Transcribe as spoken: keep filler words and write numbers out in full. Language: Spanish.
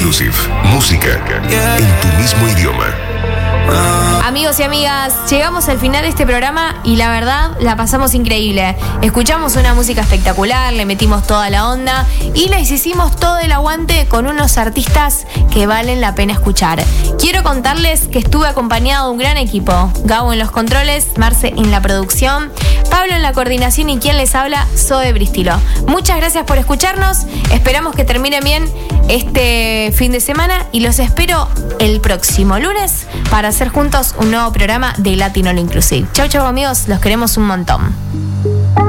Inclusive. Música en tu mismo idioma. Amigos y amigas, llegamos al final de este programa y la verdad la pasamos increíble. Escuchamos una música espectacular, le metimos toda la onda y les hicimos todo el aguante con unos artistas que valen la pena escuchar. Quiero contarles que estuve acompañado de un gran equipo. Gabo en los controles, Marce en la producción, Pablo en la coordinación y quien les habla, Zoe Bristilo. Muchas gracias por escucharnos, esperamos que terminen bien este fin de semana y los espero el próximo lunes para hacer juntos un nuevo programa de Latin All Inclusive. Chau, chau amigos, los queremos un montón.